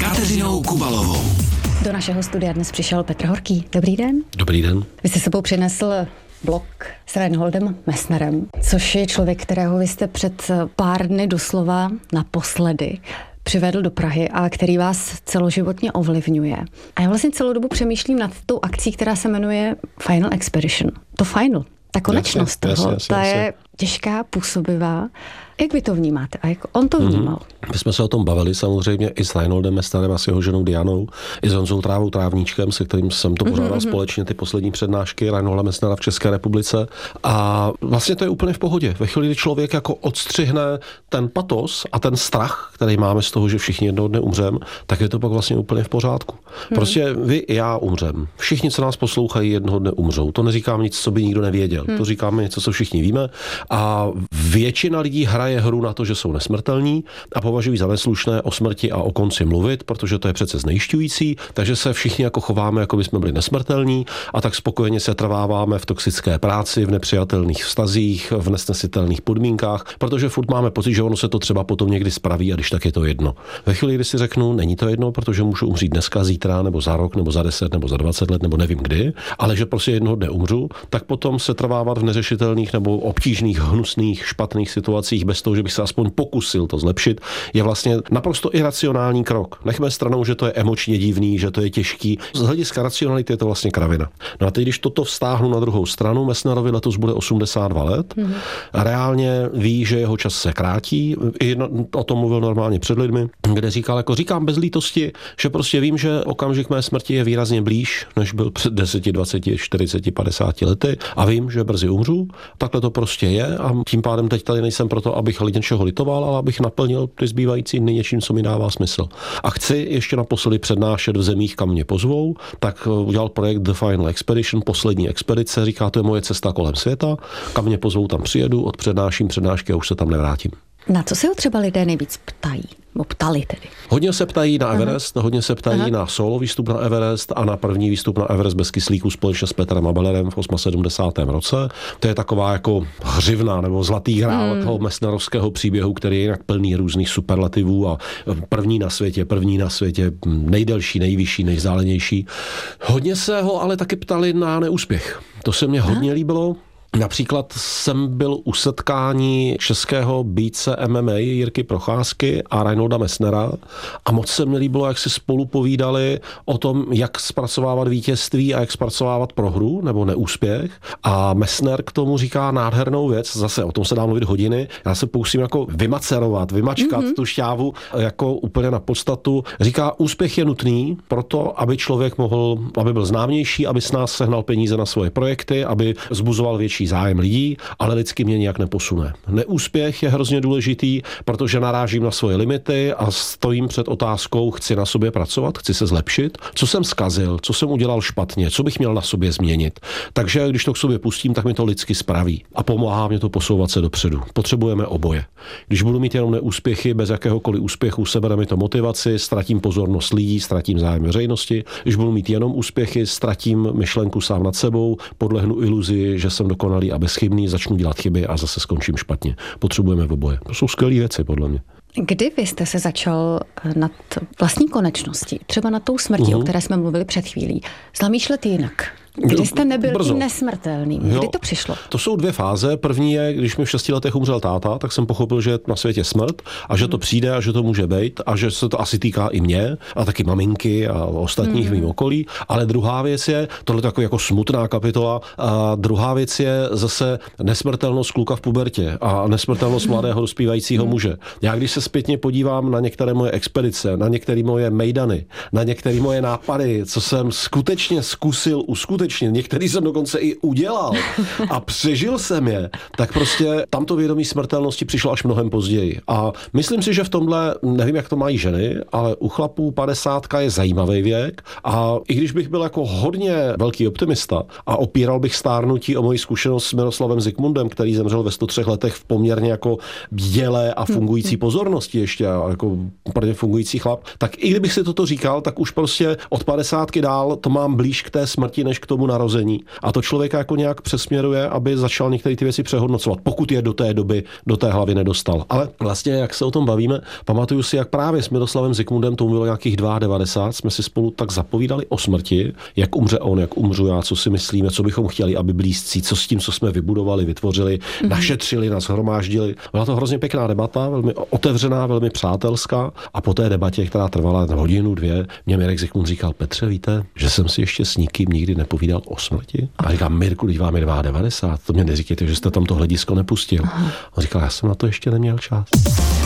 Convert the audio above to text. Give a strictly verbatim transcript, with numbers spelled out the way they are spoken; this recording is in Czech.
Kateřinou Kubalovou. Do našeho studia dnes přišel Petr Horký. Dobrý den. Dobrý den. Vy jste sebou přinesl blog s Reinholdem Messnerem, což je člověk, kterého vy jste před pár dny doslova naposledy přivedl do Prahy a který vás celoživotně ovlivňuje. A já vlastně celou dobu přemýšlím nad tou akcí, která se jmenuje Final Expedition. To final, ta konečnost jasně, toho, jasně, ta jasně. je těžká, působivá. Jak vy to vnímáte a jak on to vnímal? Mm-hmm. My jsme se o tom bavili samozřejmě i s Reinholdem Messnerem a s jeho ženou Dianou, i s Honzou Trávou Trávníčkem, se kterým jsem to pořádal mm-hmm. společně ty poslední přednášky Reinholda Messnera v České republice. A vlastně to je úplně v pohodě. Ve chvíli, kdy člověk jako odstřihne ten patos a ten strach, který máme z toho, že všichni jednoho dne umřem, tak je to pak vlastně úplně v pořádku. Mm. Prostě vy i já umřem. Všichni, co nás poslouchají, jednoho dne umřou. To neříkám nic, co by nikdo nevěděl. Mm. To říkáme něco, co všichni víme. A většina lidí hraje hru na to, že jsou nesmrtelní a považují za neslušné o smrti a o konci mluvit, protože to je přece znejišťující, takže se všichni jako chováme, jako by jsme byli nesmrtelní a tak spokojeně se trváváme v toxické práci, v nepřijatelných vztazích, v nesnesitelných podmínkách, protože furt máme pocit, že ono se to třeba potom někdy spraví a když tak je to jedno. Ve chvíli, kdy si řeknu, není to jedno, protože můžu umřít dneska, zítra, nebo za rok, nebo za deset, nebo za dvacet let, nebo nevím kdy, ale že prostě jednoho dne umřu, tak potom se trvávat v neřešitelných nebo obtížných, hnusných, špatných situacích bez toho, že bych se aspoň pokusil to zlepšit, je vlastně naprosto iracionální krok. Nechme stranou, že to je emočně divný, že to je těžký. Z hlediska racionality je to vlastně kravina. No a teď, když toto vztáhnu na druhou stranu, Messnerovi letos bude osmdesát dva let, mm-hmm. reálně ví, že jeho čas se krátí, i o tom mluvil normálně před lidmi, kde říkal, jako říkám bez lítosti, že prostě vím, že okamžik mé smrti je výrazně blíž, než byl před deseti, dvaceti, čtyřiceti, padesáti lety a vím, že brzy umřu. Takhle to prostě je a tím pádem teď tady nejsem proto, abych něčeho litoval, ale abych naplnil ty zbývající dny něčím, co mi dává smysl. A chci ještě naposledy přednášet v zemích, kam mě pozvou, tak udělal projekt The Final Expedition, poslední expedice, říká, to je moje cesta kolem světa, kam mě pozvou, tam přijedu, odpřednáším přednášky a už se tam nevrátím. Na co se ho třeba lidé nejvíc ptají? Bo ptali tedy. Hodně se ptají na Everest, Aha. hodně se ptají Aha. na solo výstup na Everest a na první výstup na Everest bez kyslíku společně s Petrem Abelerem v sedmdesátém osmém roce. To je taková jako hřivna nebo zlatý grál mm. toho messnerovského příběhu, který je jinak plný různých superlativů a první na světě, první na světě, nejdelší, nejvyšší, nejvzdálenější. Hodně se ho ale taky ptali na neúspěch. To se mně hodně Aha. líbilo. Například jsem byl u setkání českého bíjce M M A Jirky Procházky a Reinholda Messnera a moc se mi líbilo, jak si spolu povídali o tom, jak zpracovávat vítězství a jak zpracovávat prohru nebo neúspěch. A Messner k tomu říká nádhernou věc, zase o tom se dá mluvit hodiny, já se pokusím jako vymacerovat, vymačkat mm-hmm. tu šťávu jako úplně na podstatu. Říká, úspěch je nutný proto, aby člověk mohl, aby byl známější, aby s nás sehnal peníze na svoje projekty, aby zbuzoval větší zájem lidí, ale lidsky mě nijak neposune. Neúspěch je hrozně důležitý, protože narážím na svoje limity a stojím před otázkou, chci na sobě pracovat, chci se zlepšit, co jsem zkazil, co jsem udělal špatně, co bych měl na sobě změnit. Takže když to k sobě pustím, tak mi to lidsky spraví a pomáhá mě to posouvat se dopředu. Potřebujeme oboje. Když budu mít jenom neúspěchy, bez jakéhokoliv úspěchu, sebere mi to motivaci, ztratím pozornost lidí, ztratím zájem veřejnosti. Když budu mít jenom úspěchy, ztratím myšlenku sám nad sebou, podlehnu iluzi, že jsem dokonalý a bezchybný, začnu dělat chyby a zase skončím špatně. Potřebujeme oboje. To jsou skvělé věci, podle mě. Kdy vy jste se začal nad vlastní konečností, třeba nad tou smrtí, uh-huh. o které jsme mluvili před chvílí, zamýšlet jinak? Kdy jste nebyl Brzo. tím nesmrtelným? Kdy jo. to přišlo? To jsou dvě fáze. První je, když mi v šesti letech umřel táta, tak jsem pochopil, že je na světě smrt a že to přijde a že to může být a že se to asi týká i mě a taky maminky a ostatních mm. v mým okolí. Ale druhá věc je, tohle je taková jako smutná kapitola, a druhá věc je zase nesmrtelnost kluka v pubertě a nesmrtelnost mladého dospívajícího mm. muže. Já když se zpětně podívám na některé moje expedice, na některé moje mejdany, na některé moje nápady, co jsem skutečně zkusil uskutečnit, některý jsem dokonce i udělal a přežil jsem je, tak prostě tamto vědomí smrtelnosti přišlo až mnohem později. A myslím si, že v tomhle, nevím, jak to mají ženy, ale u chlapů padesátka je zajímavý věk a i když bych byl jako hodně velký optimista a opíral bych stárnutí o moji zkušenost s Miroslavem Zikmundem, který zemřel ve sto třech letech v poměrně jako bdělé a fungující pozornosti ještě, jako úplně fungující chlap, tak i kdybych si toto říkal, tak už prostě od padesátky dál to mám blíž k té smrti, než k tomu narození. A to člověka jako nějak přesměruje, aby začal některé ty věci přehodnocovat, pokud je do té doby do té hlavy nedostal. Ale vlastně, jak se o tom bavíme, pamatuju si, jak právě s Miroslavem Zikmundem, tomu bylo nějakých devadesát dva, jsme si spolu tak zapovídali o smrti, jak umře on, jak umřu já, co si myslíme, co bychom chtěli, aby blízcí, co s tím, co jsme vybudovali, vytvořili, mm-hmm. našetřili, nashromáždili. Byla to hrozně pěkná debata, velmi otevřená, velmi přátelská. A po té debatě, která trvala hodinu, dvě, mě Mirek Zikmund říkal: Petře, víte, že jsem si ještě s nikým nikdy nepovídal o smrti? A říkám: Mirku, když vám je devadesát dva, to mě neříkejte, že jste tam to hledisko nepustil. Aha. On říkal: já jsem na to ještě neměl čas.